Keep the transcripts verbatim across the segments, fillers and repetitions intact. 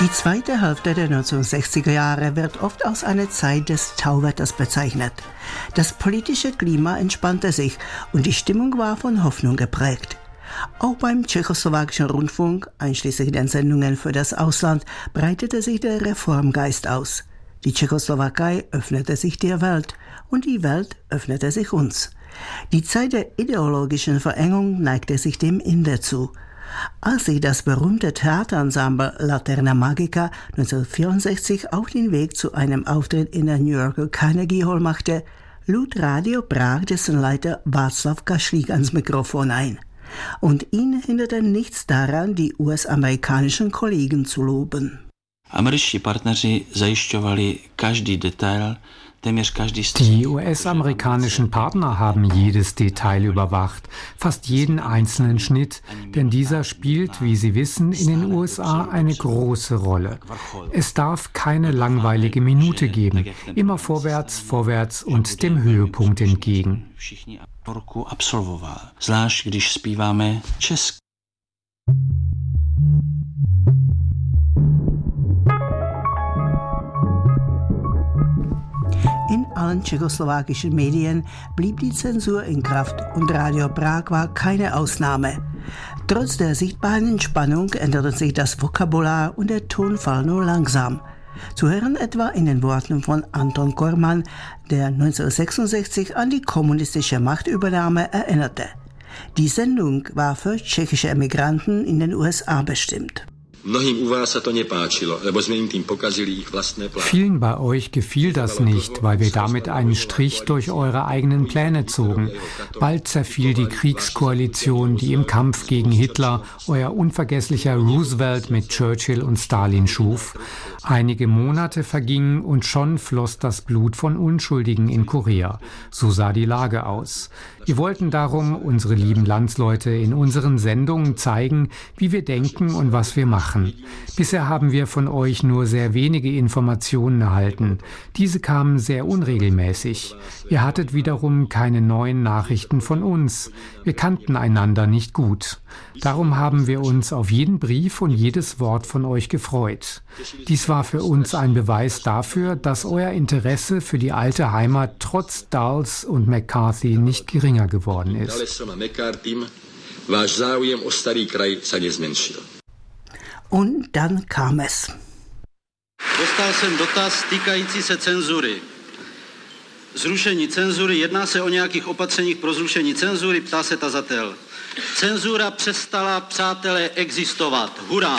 Die zweite Hälfte der neunzehnhundertsechziger Jahre wird oft als eine Zeit des Tauwetters bezeichnet. Das politische Klima entspannte sich und die Stimmung war von Hoffnung geprägt. Auch beim tschechoslowakischen Rundfunk, einschließlich den Sendungen für das Ausland, breitete sich der Reformgeist aus. Die Tschechoslowakei öffnete sich der Welt und die Welt öffnete sich uns. Die Zeit der ideologischen Verengung neigte sich dem Ende zu. Als sich das berühmte Theaterensemble Laterna Magica neunzehnhundertvierundsechzig auf den Weg zu einem Auftritt in der New Yorker Carnegie Hall machte, lud Radio Prag dessen Leiter Václav Kašlík ans Mikrofon ein. Und ihn hinderte nichts daran, die U S-amerikanischen Kollegen zu loben. Američtí partneři zajišťovali každý detail. Die U S-amerikanischen Partner haben jedes Detail überwacht, fast jeden einzelnen Schnitt, denn dieser spielt, wie Sie wissen, in den U S A eine große Rolle. Es darf keine langweilige Minute geben, immer vorwärts, vorwärts und dem Höhepunkt entgegen. Zvlášť když zpíváme česky. In allen tschechoslowakischen Medien blieb die Zensur in Kraft und Radio Prag war keine Ausnahme. Trotz der sichtbaren Entspannung änderte sich das Vokabular und der Tonfall nur langsam. Zu hören etwa in den Worten von Anton Korman, der neunzehnhundertsechsundsechzig an die kommunistische Machtübernahme erinnerte. Die Sendung war für tschechische Emigranten in den U S A bestimmt. Vielen bei euch gefiel das nicht, weil wir damit einen Strich durch eure eigenen Pläne zogen. Bald zerfiel die Kriegskoalition, die im Kampf gegen Hitler euer unvergesslicher Roosevelt mit Churchill und Stalin schuf. Einige Monate vergingen und schon floss das Blut von Unschuldigen in Korea. So sah die Lage aus. Wir wollten darum, unsere lieben Landsleute, in unseren Sendungen zeigen, wie wir denken und was wir machen. Bisher haben wir von euch nur sehr wenige Informationen erhalten. Diese kamen sehr unregelmäßig. Ihr hattet wiederum keine neuen Nachrichten von uns. Wir kannten einander nicht gut. Darum haben wir uns auf jeden Brief und jedes Wort von euch gefreut. Dies war für uns ein Beweis dafür, dass euer Interesse für die alte Heimat trotz Dulles und McCarthy nicht geringer geworden ist. Und dann kam es. Dostal jsem dotaz týkající se cenzury. Zrušení cenzury, jedná se o nějakých opatřeních pro zrušení cenzury, ptá se tazatel. Cenzura přestala, přátelé, existovat. Hurá!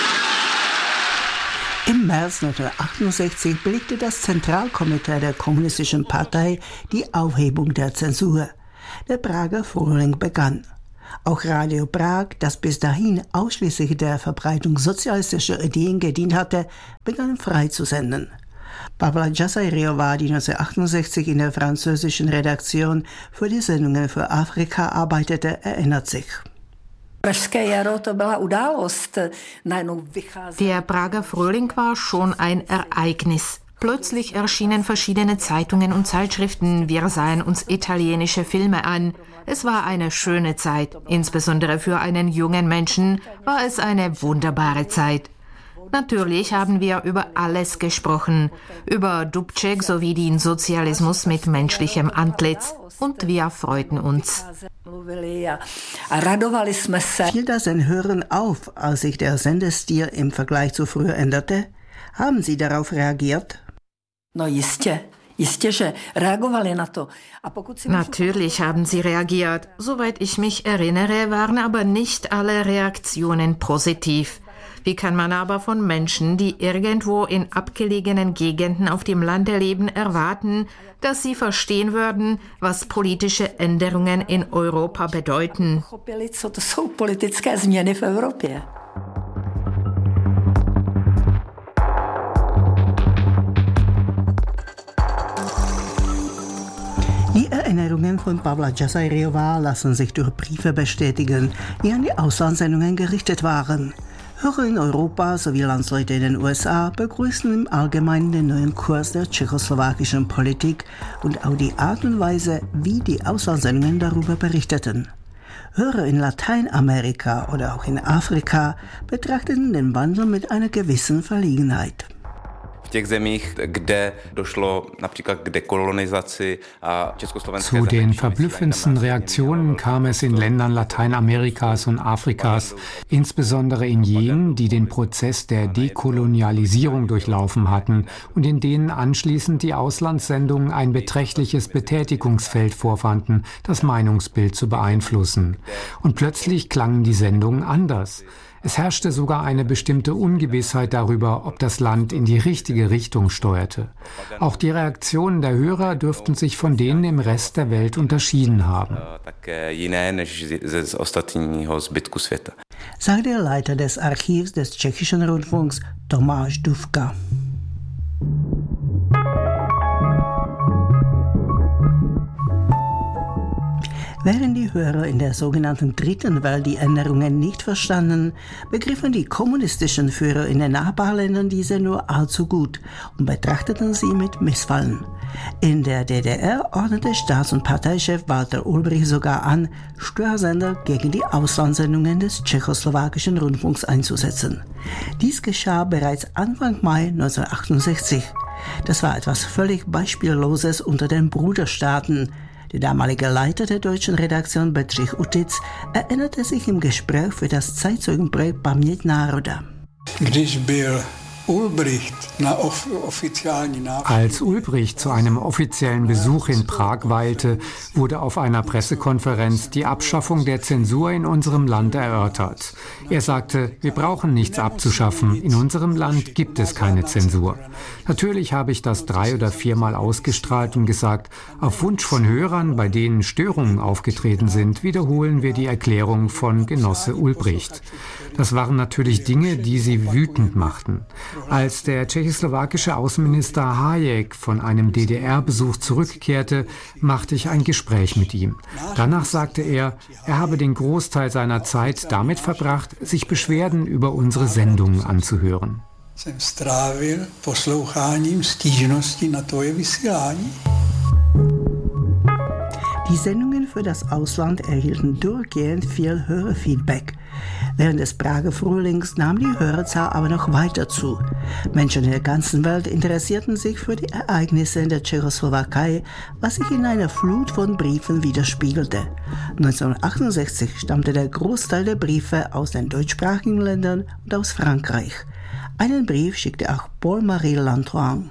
Im März neunzehnhundertachtundsechzig billigte das Zentralkomitee der Kommunistischen Partei die Aufhebung der Zensur. Der Prager Frühling begann. Auch Radio Prag, das bis dahin ausschließlich der Verbreitung sozialistischer Ideen gedient hatte, begann frei zu senden. Pavla Džasajriová, die neunzehnhundertachtundsechzig in der französischen Redaktion für die Sendungen für Afrika arbeitete, erinnert sich. Der Prager Frühling war schon ein Ereignis. Plötzlich erschienen verschiedene Zeitungen und Zeitschriften. Wir sahen uns italienische Filme an. Es war eine schöne Zeit. Insbesondere für einen jungen Menschen war es eine wunderbare Zeit. Natürlich haben wir über alles gesprochen, über Dubček sowie den Sozialismus mit menschlichem Antlitz, und wir freuten uns. Fiel das den Hörern auf, als sich der Sendestil im Vergleich zu früher änderte? Haben Sie darauf reagiert? Natürlich haben sie reagiert. Soweit ich mich erinnere, waren aber nicht alle Reaktionen positiv. Wie kann man aber von Menschen, die irgendwo in abgelegenen Gegenden auf dem Lande leben, erwarten, dass sie verstehen würden, was politische Änderungen in Europa bedeuten? Die Erinnerungen von Pavla Džasajriová lassen sich durch Briefe bestätigen, die an die Auslandssendungen gerichtet waren. Hörer in Europa sowie Landsleute in den U S A begrüßen im Allgemeinen den neuen Kurs der tschechoslowakischen Politik und auch die Art und Weise, wie die Auslandssendungen darüber berichteten. Hörer in Lateinamerika oder auch in Afrika betrachteten den Wandel mit einer gewissen Verlegenheit. Zu den verblüffendsten Reaktionen kam es in Ländern Lateinamerikas und Afrikas, insbesondere in jenen, die den Prozess der Dekolonialisierung durchlaufen hatten und in denen anschließend die Auslandssendungen ein beträchtliches Betätigungsfeld vorfanden, das Meinungsbild zu beeinflussen. Und plötzlich klangen die Sendungen anders. Es herrschte sogar eine bestimmte Ungewissheit darüber, ob das Land in die richtige Richtung steuerte. Auch die Reaktionen der Hörer dürften sich von denen im Rest der Welt unterschieden haben. Sagt der Leiter des Archivs des Tschechischen Rundfunks, Tomáš Dufka. Während die Hörer in der sogenannten Dritten Welt die Änderungen nicht verstanden, begriffen die kommunistischen Führer in den Nachbarländern diese nur allzu gut und betrachteten sie mit Missfallen. In der D D R ordnete Staats- und Parteichef Walter Ulbricht sogar an, Störsender gegen die Auslandssendungen des tschechoslowakischen Rundfunks einzusetzen. Dies geschah bereits Anfang Mai neunzehnhundertachtundsechzig. Das war etwas völlig Beispielloses unter den Bruderstaaten. Der damalige Leiter der deutschen Redaktion Bedřich Utitz erinnerte sich im Gespräch für das Zeitzeugenprojekt Paměť národa. Als Ulbricht zu einem offiziellen Besuch in Prag weilte, wurde auf einer Pressekonferenz die Abschaffung der Zensur in unserem Land erörtert. Er sagte, wir brauchen nichts abzuschaffen, in unserem Land gibt es keine Zensur. Natürlich habe ich das drei- oder viermal ausgestrahlt und gesagt, auf Wunsch von Hörern, bei denen Störungen aufgetreten sind, wiederholen wir die Erklärung von Genosse Ulbricht. Das waren natürlich Dinge, die sie wütend machten. Als der tschechoslowakische Außenminister Hájek von einem D D R-Besuch zurückkehrte, machte ich ein Gespräch mit ihm. Danach sagte er, er habe den Großteil seiner Zeit damit verbracht, sich Beschwerden über unsere Sendungen anzuhören. Die Sendungen für das Ausland erhielten durchgehend viel Hörerfeedback. Während des Prager Frühlings nahm die Hörerzahl aber noch weiter zu. Menschen in der ganzen Welt interessierten sich für die Ereignisse in der Tschechoslowakei, was sich in einer Flut von Briefen widerspiegelte. neunzehnhundertachtundsechzig stammte der Großteil der Briefe aus den deutschsprachigen Ländern und aus Frankreich. Einen Brief schickte auch Paul-Marie Lantoine.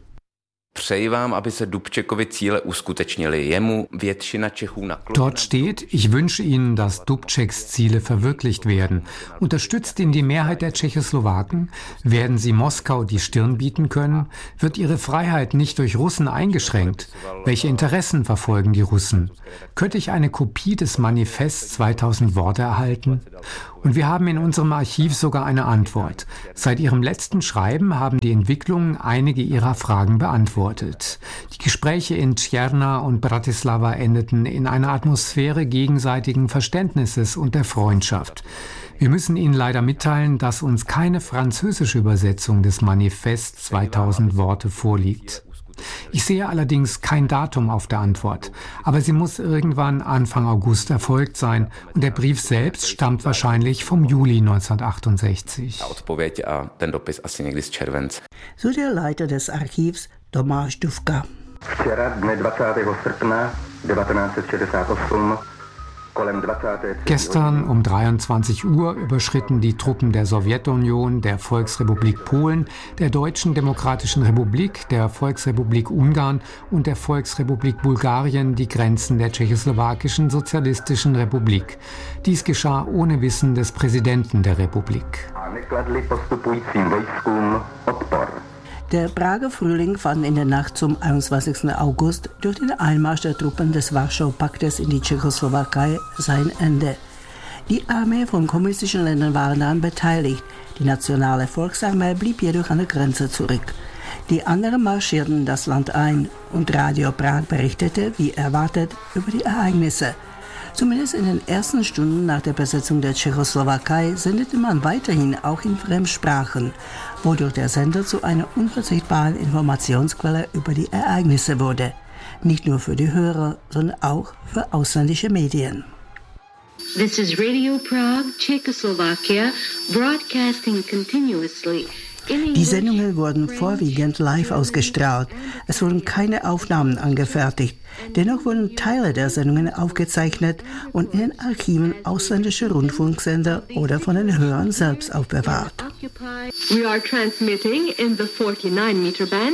Dort steht, ich wünsche Ihnen, dass Dubčeks Ziele verwirklicht werden. Unterstützt ihn die Mehrheit der Tschechoslowaken? Werden Sie Moskau die Stirn bieten können? Wird ihre Freiheit nicht durch Russen eingeschränkt? Welche Interessen verfolgen die Russen? Könnte ich eine Kopie des Manifests zweitausend Worte erhalten? Und wir haben in unserem Archiv sogar eine Antwort. Seit ihrem letzten Schreiben haben die Entwicklungen einige ihrer Fragen beantwortet. Die Gespräche in Tjerna und Bratislava endeten in einer Atmosphäre gegenseitigen Verständnisses und der Freundschaft. Wir müssen Ihnen leider mitteilen, dass uns keine französische Übersetzung des Manifests zweitausend Worte vorliegt. Ich sehe allerdings kein Datum auf der Antwort, aber sie muss irgendwann Anfang August erfolgt sein und der Brief selbst stammt wahrscheinlich vom Juli neunzehnhundertachtundsechzig. So der Leiter des Archivs Tomáš Dufka. Gestern um dreiundzwanzig Uhr überschritten die Truppen der Sowjetunion, der Volksrepublik Polen, der Deutschen Demokratischen Republik, der Volksrepublik Ungarn und der Volksrepublik Bulgarien die Grenzen der Tschechoslowakischen Sozialistischen Republik. Dies geschah ohne Wissen des Präsidenten der Republik. Der Prager Frühling fand in der Nacht zum einundzwanzigsten August durch den Einmarsch der Truppen des Warschau-Paktes in die Tschechoslowakei sein Ende. Die Armee von kommunistischen Ländern waren daran beteiligt. Die nationale Volksarmee blieb jedoch an der Grenze zurück. Die anderen marschierten das Land ein und Radio Prag berichtete, wie erwartet, über die Ereignisse. Zumindest in den ersten Stunden nach der Besetzung der Tschechoslowakei sendete man weiterhin auch in Fremdsprachen, wodurch der Sender zu einer unverzichtbaren Informationsquelle über die Ereignisse wurde. Nicht nur für die Hörer, sondern auch für ausländische Medien. This is Radio Prague, Czechoslovakia, broadcasting continuously. Die Sendungen wurden vorwiegend live ausgestrahlt. Es wurden keine Aufnahmen angefertigt. Dennoch wurden Teile der Sendungen aufgezeichnet und in den Archiven ausländischer Rundfunksender oder von den Hörern selbst aufbewahrt. We are transmitting in the forty-nine meter band.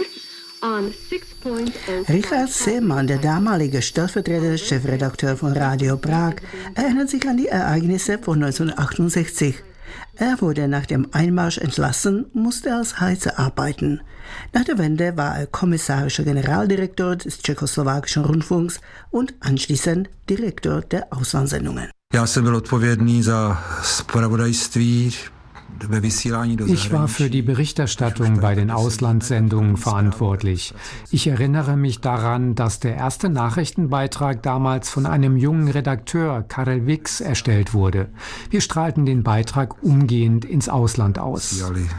Richard Seemann, der damalige stellvertretende Chefredakteur von Radio Prag, erinnert sich an die Ereignisse von neunzehnhundertachtundsechzig. Er wurde nach dem Einmarsch entlassen, musste als Heizer arbeiten. Nach der Wende war er kommissarischer Generaldirektor des tschechoslowakischen Rundfunks und anschließend Direktor der Auslandssendungen. Já jsem byl odpovědný za zpravodajství. Ich war für die Berichterstattung bei den Auslandssendungen verantwortlich. Ich erinnere mich daran, dass der erste Nachrichtenbeitrag damals von einem jungen Redakteur, Karel Vix, erstellt wurde. Wir strahlten den Beitrag umgehend ins Ausland aus.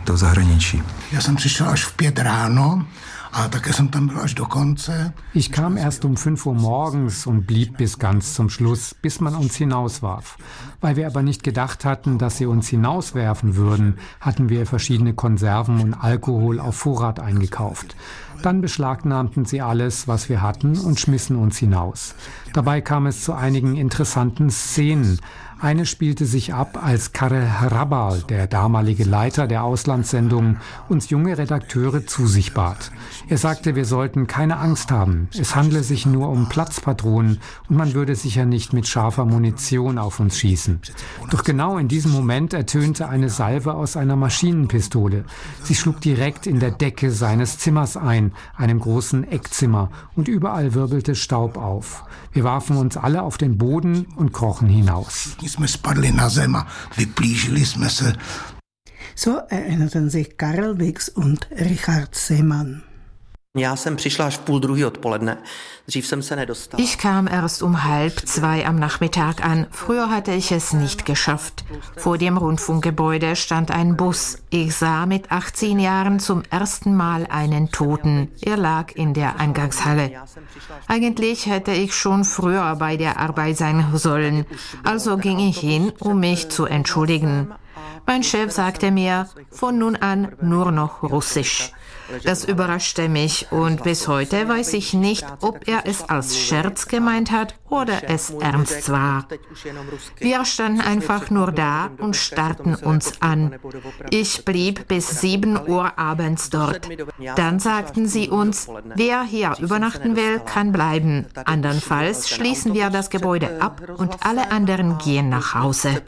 Ich kam erst um fünf Uhr morgens und blieb bis ganz zum Schluss, bis man uns hinauswarf. Weil wir aber nicht gedacht hatten, dass sie uns hinauswerfen würden, hatten wir verschiedene Konserven und Alkohol auf Vorrat eingekauft. Dann beschlagnahmten sie alles, was wir hatten, und schmissen uns hinaus. Dabei kam es zu einigen interessanten Szenen. Eine spielte sich ab, als Karel Hrabal, der damalige Leiter der Auslandssendungen, uns junge Redakteure zu sich bat. Er sagte, wir sollten keine Angst haben. Es handle sich nur um Platzpatronen und man würde sicher nicht mit scharfer Munition auf uns schießen. Doch genau in diesem Moment ertönte eine Salve aus einer Maschinenpistole. Sie schlug direkt in der Decke seines Zimmers ein, einem großen Eckzimmer, und überall wirbelte Staub auf. Wir warfen uns alle auf den Boden und krochen hinaus. So erinnerten sich Karel Vix und Richard Seemann. Ich kam erst um halb zwei am Nachmittag an. Früher hatte ich es nicht geschafft. Vor dem Rundfunkgebäude stand ein Bus. Ich sah mit achtzehn Jahren zum ersten Mal einen Toten. Er lag in der Eingangshalle. Eigentlich hätte ich schon früher bei der Arbeit sein sollen. Also ging ich hin, um mich zu entschuldigen. Mein Chef sagte mir, von nun an nur noch Russisch. Das überraschte mich und bis heute weiß ich nicht, ob er es als Scherz gemeint hat oder es ernst war. Wir standen einfach nur da und starrten uns an. Ich blieb bis sieben Uhr abends dort. Dann sagten sie uns, wer hier übernachten will, kann bleiben. Andernfalls schließen wir das Gebäude ab und alle anderen gehen nach Hause.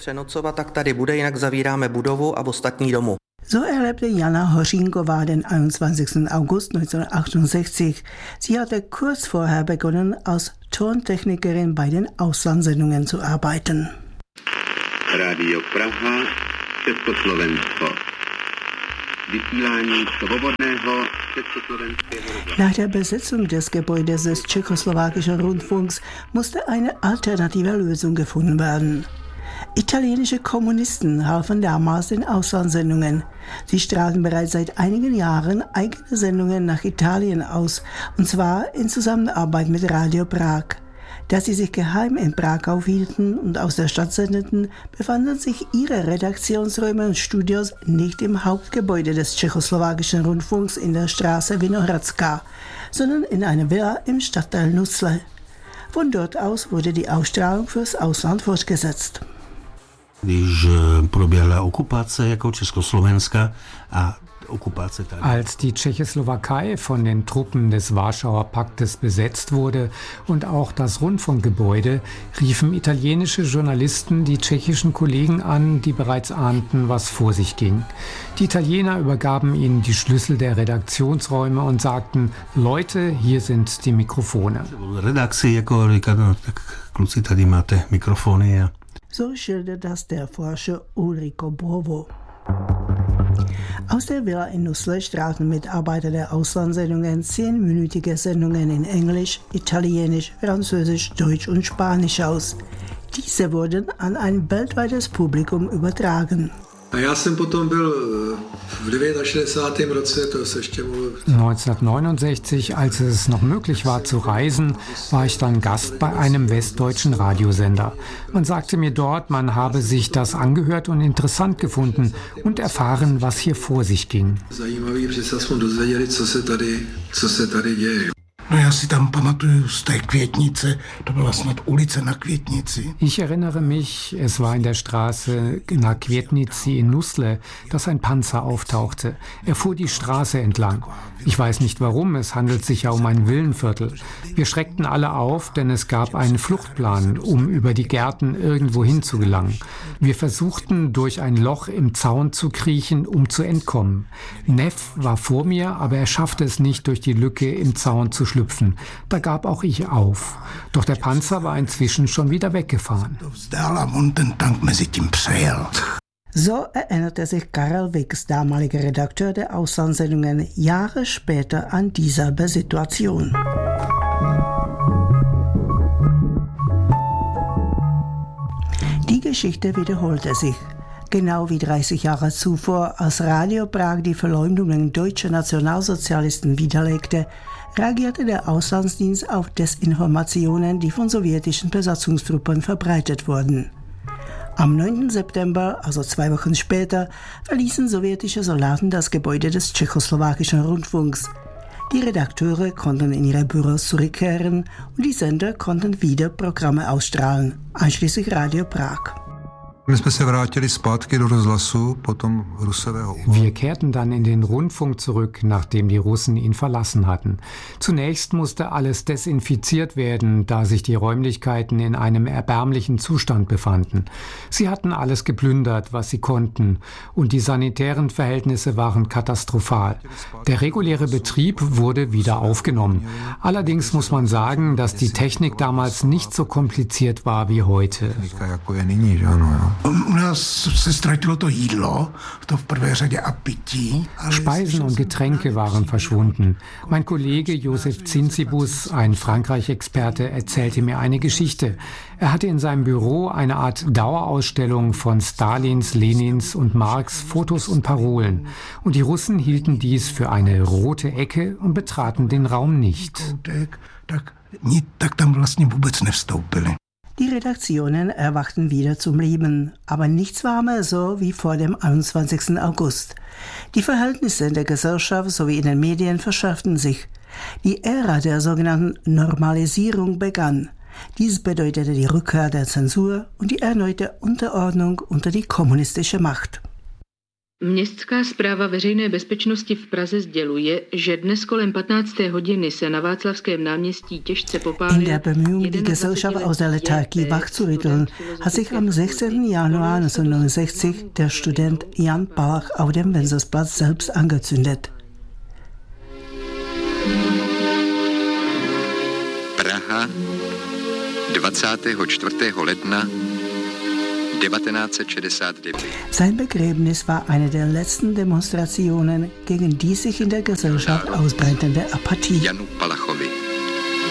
So erlebte Jana Hořínková den einundzwanzigsten August neunzehnhundertachtundsechzig. Sie hatte kurz vorher begonnen, als Tontechnikerin bei den Auslandssendungen zu arbeiten. Radio Praha, Československo. Vysílání svobodného československého rozhlasu. Nach der Besetzung des Gebäudes des tschechoslowakischen Rundfunks musste eine alternative Lösung gefunden werden. Italienische Kommunisten halfen damals den Auslandssendungen. Sie strahlten bereits seit einigen Jahren eigene Sendungen nach Italien aus, und zwar in Zusammenarbeit mit Radio Prag. Da sie sich geheim in Prag aufhielten und aus der Stadt sendeten, befanden sich ihre Redaktionsräume und Studios nicht im Hauptgebäude des tschechoslowakischen Rundfunks in der Straße Vinohradská, sondern in einer Villa im Stadtteil Nucle. Von dort aus wurde die Ausstrahlung fürs Ausland fortgesetzt. Když proběhla okupace jako Československa a okupace tady. Als die Tschechoslowakei von den Truppen des Warschauer Paktes besetzt wurde und auch das Rundfunkgebäude, riefen italienische Journalisten die tschechischen Kollegen an, die bereits ahnten, was vor sich ging. Die Italiener übergaben ihnen die Schlüssel der Redaktionsräume und sagten: Leute, hier sind die Mikrofone. Redakci jako říkat, no, tak kluci, tady máte mikrofony. Ja. So schildert das der Forscher Ulriko Bovo. Aus der Villa in Nucle strahlten Mitarbeiter der Auslandssendungen zehnminütige Sendungen in Englisch, Italienisch, Französisch, Deutsch und Spanisch aus. Diese wurden an ein weltweites Publikum übertragen. A já jsem potom byl neunzehnhundertneunundsechzig, als es noch möglich war zu reisen, war ich dann Gast bei einem westdeutschen Radiosender. Man sagte mir dort, man habe sich das angehört und interessant gefunden und erfahren, was hier vor sich ging. No já si tam pamatuju z té Květnice, to byla snad ulice na Květnici. Ich erinnere mich, es war in der Straße na Květnici in Nusle, dass ein Panzer auftauchte. Er fuhr die Straße entlang. Ich weiß nicht warum, es handelt sich ja um ein Villenviertel. Wir schreckten alle auf, denn es gab einen Fluchtplan, um über die Gärten irgendwo hinzugelangen. Wir versuchten, durch ein Loch im Zaun zu kriechen, um zu entkommen. Neff war vor mir, aber er schaffte es nicht, durch die Lücke im Zaun zu schlüpfen. Da gab auch ich auf. Doch der Panzer war inzwischen schon wieder weggefahren. So erinnerte sich Karel Wix, damaliger Redakteur der Auslandssendungen, Jahre später an dieselbe Situation. Die Geschichte wiederholte sich. Genau wie dreißig Jahre zuvor, als Radio Prag die Verleumdungen deutscher Nationalsozialisten widerlegte, reagierte der Auslandsdienst auf Desinformationen, die von sowjetischen Besatzungstruppen verbreitet wurden. Am neunten September, also zwei Wochen später, verließen sowjetische Soldaten das Gebäude des tschechoslowakischen Rundfunks. Die Redakteure konnten in ihre Büros zurückkehren und die Sender konnten wieder Programme ausstrahlen, einschließlich Radio Prag. Wir kehrten dann in den Rundfunk zurück, nachdem die Russen ihn verlassen hatten. Zunächst musste alles desinfiziert werden, da sich die Räumlichkeiten in einem erbärmlichen Zustand befanden. Sie hatten alles geplündert, was sie konnten, und die sanitären Verhältnisse waren katastrophal. Der reguläre Betrieb wurde wieder aufgenommen. Allerdings muss man sagen, dass die Technik damals nicht so kompliziert war wie heute. Speisen und Getränke waren verschwunden. Mein Kollege Josef Zinsibus, ein Frankreich-Experte, erzählte mir eine Geschichte. Er hatte in seinem Büro eine Art Dauerausstellung von Stalins, Lenins und Marx Fotos und Parolen. Und die Russen hielten dies für eine rote Ecke und betraten den Raum nicht. Die Redaktionen erwachten wieder zum Leben, aber nichts war mehr so wie vor dem einundzwanzigsten August. Die Verhältnisse in der Gesellschaft sowie in den Medien verschärften sich. Die Ära der sogenannten Normalisierung begann. Dies bedeutete die Rückkehr der Zensur und die erneute Unterordnung unter die kommunistische Macht. Městská správa veřejné bezpečnosti v Praze sděluje, že dnes kolem patnácté hodiny se na Václavském náměstí těžce popálil. In der Bemühung, die Gesellschaft aus der Lethargie wachzurütteln, hat sich am sechzehnten Januar neunzehnhundertneunundsechzig der Student Jan Palach auf dem Wenzelsplatz selbst angezündet. Praha, dvacátého čtvrtého ledna neunzehnhundertschesundneunzig. Sein Begräbnis war eine der letzten Demonstrationen gegen die sich in der Gesellschaft ausbreitende Apathie. Janu Palachovi.